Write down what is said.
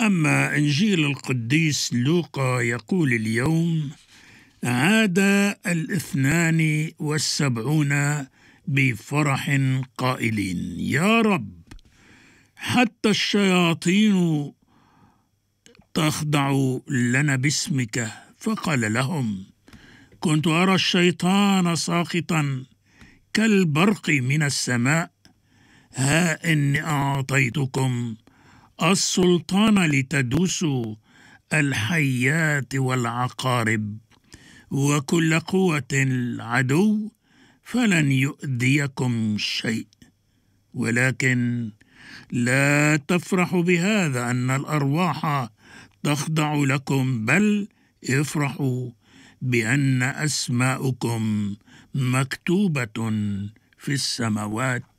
أما إنجيل القديس لوقا يقول اليوم: عاد 72 بفرح قائلين: يا رب، حتى الشياطين تخضع لنا باسمك. فقال لهم: كنت أرى الشيطان ساقطا كالبرق من السماء. ها إني أعطيتكم السلطان لتدوسوا الحيات والعقارب وكل قوة العدو، فلن يؤذيكم شيء. ولكن لا تفرحوا بهذا أن الأرواح تخضع لكم، بل افرحوا بأن أسماءكم مكتوبة في السماوات.